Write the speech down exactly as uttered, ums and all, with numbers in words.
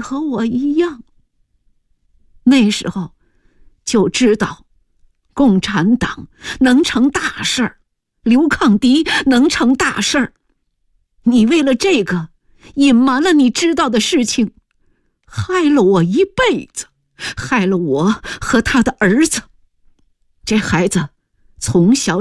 和我一样。那时候就知道共产党能成大事儿，刘抗敌能成大事儿。你为了这个隐瞒了你知道的事情，害了我一辈子，害了我和他的儿子。这孩子从小